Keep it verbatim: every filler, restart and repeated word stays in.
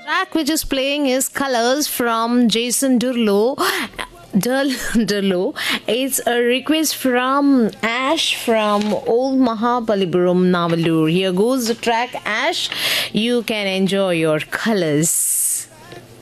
Track which is playing is Colors from Jason Derulo. Del- Derulo. It's a request from Ash from Old Mahabalipuram, Navalur. Here goes the track, Ash. You can enjoy your colors.